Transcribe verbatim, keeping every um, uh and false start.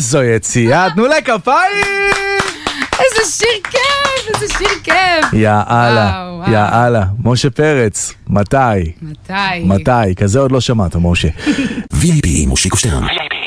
איזו יציאה, תנו לה כפיים! איזה שיר כיף, איזה שיר כיף. יאללה, יאללה. משה פרץ, מתי? מתי? מתי? כזה עוד לא שמעת, משה. וי איי פי, מושיקו שטרן.